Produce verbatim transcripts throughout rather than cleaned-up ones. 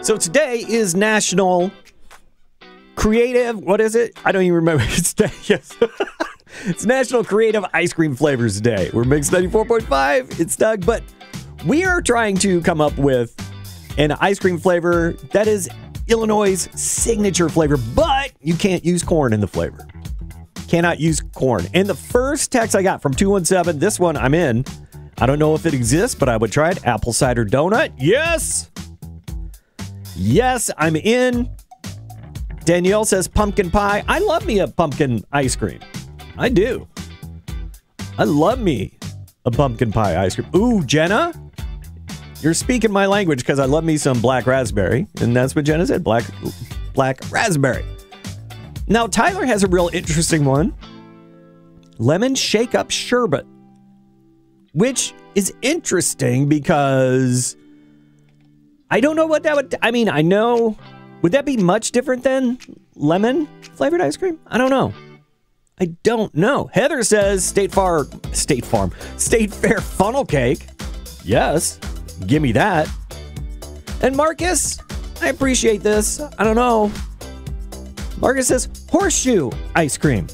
So today is National Creative, what is it? I don't even remember. It's, yes. It's National Creative Ice Cream Flavors Day. We're Mix ninety-four point five. It's Doug, but we are trying to come up with an ice cream flavor that is Illinois' signature flavor, but you can't use corn in the flavor. Cannot use corn. And the first text I got from two one seven, this one I'm in. I don't know if it exists, but I would try it. Apple cider donut. Yes. Yes, I'm in. Danielle says pumpkin pie. I love me a pumpkin ice cream. I do. I love me a pumpkin pie ice cream. Ooh, Jenna, you're speaking my language because I love me some black raspberry. And that's what Jenna said, black, black raspberry. Now, Tyler has a real interesting one. Lemon shake-up sherbet. Which is interesting because I don't know what that would... I mean, I know... Would that be much different than lemon flavored ice cream? I don't know. I don't know. Heather says State Farm... State Farm. State Fair funnel cake. Yes. Give me that. And Marcus, I appreciate this. I don't know. Marcus says horseshoe ice cream.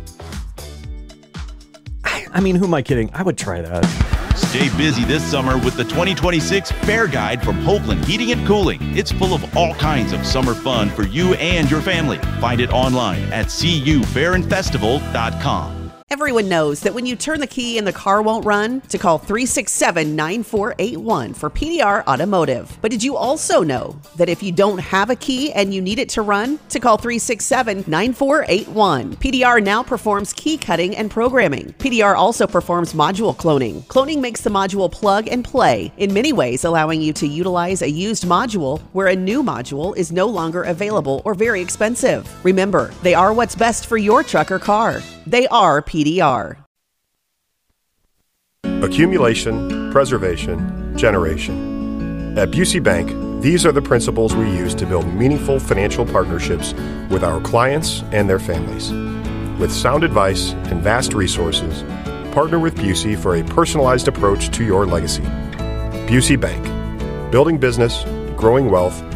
I, I mean, who am I kidding? I would try that. Stay busy this summer with the twenty twenty-six Fair Guide from Hoagland Heating and Cooling. It's full of all kinds of summer fun for you and your family. Find it online at c u fair and festival dot com. Everyone knows that when you turn the key and the car won't run, to call three six seven, nine four eight one for P D R Automotive. But did you also know that if you don't have a key and you need it to run, to call three six seven, nine four eight one. P D R now performs key cutting and programming. P D R also performs module cloning. Cloning makes the module plug and play, in many ways allowing you to utilize a used module where a new module is no longer available or very expensive. Remember, they are what's best for your truck or car. They are P D R. Accumulation, preservation, generation. At Busey Bank, these are the principles we use to build meaningful financial partnerships with our clients and their families. With sound advice and vast resources, partner with Busey for a personalized approach to your legacy. Busey Bank, building business, growing wealth,